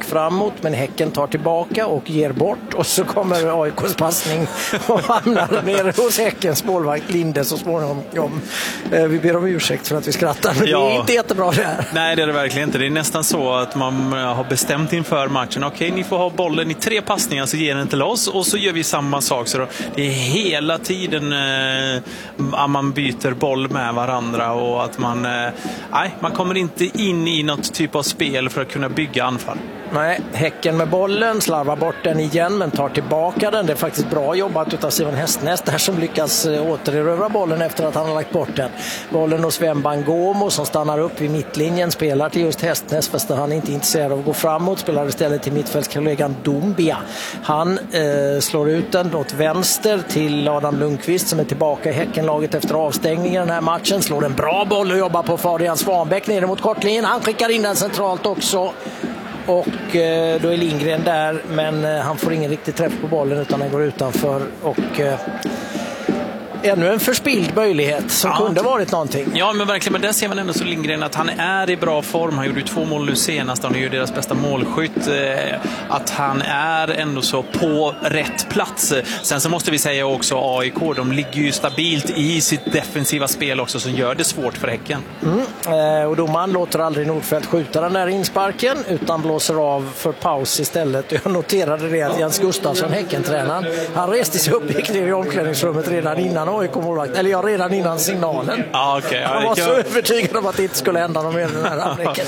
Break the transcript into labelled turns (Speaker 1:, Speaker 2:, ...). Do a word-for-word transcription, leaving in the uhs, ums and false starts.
Speaker 1: framåt, men Häcken tar tillbaka och ger bort, och så kommer A I K:s passning och hamnar nere hos Häckens målvakt Linde så småningom. Ja, vi ber om ursäkt för att vi skrattar, men ja. Det är inte jättebra det här.
Speaker 2: Nej, det är det verkligen inte. Det är nästan så att man har bestämt inför matchen. Okej, ni får ha bollen i tre passningar så ger den till oss, och så gör vi samma sak. Så det är hela tiden eh, att man byter boll med varandra, och att man, eh, nej, man kommer inte in i något typ av spel för att kunna bygga anfall.
Speaker 1: Nej, Häcken med bollen, slarvar bort den igen men tar tillbaka den. Det är faktiskt bra jobbat av Simon Hästnäs där som lyckas återerövra bollen efter att han har lagt bort den. Bollen hos Sven Bangomo som stannar upp vid mittlinjen, spelar till just Hästnäs fast han är inte intresserad av att gå framåt, spelar istället till mittfältskollegan Dombia. Han eh, slår ut den åt vänster till Adam Lundqvist som är tillbaka i Häckenlaget efter avstängningen den här matchen. Slår en bra boll och jobbar på Fabian Svanbäck nere mot kortlinjen. Han skickar in den centralt också. Och eh, då är Lindgren där, men eh, han får ingen riktig träff på bollen utan den går utanför, och eh, ännu en förspild möjlighet som ja. kunde varit någonting.
Speaker 2: Ja, men verkligen, men där ser man ändå så Lindgren att han är i bra form. Han gjorde ju två mål nu senast, han är ju deras bästa målskytt. Eh, att han är ändå så på rätt plats. Sen så måste vi säga också A I K, de ligger ju stabilt i sitt defensiva spel också, som gör det svårt för Häcken.
Speaker 1: Mm. Eh, och domaren låter aldrig Nordfeldt skjuta den där insparken utan blåser av för paus istället. Jag noterade det att Jens Gustafsson, Häckentränaren, han reste sig upp, gick ner i omklädningsrummet redan innan A I K-målvakt, eller ja, redan innan signalen.
Speaker 2: Ah, okay.
Speaker 1: Han var så övertygad om att det inte skulle hända någon mer i den här halvleken.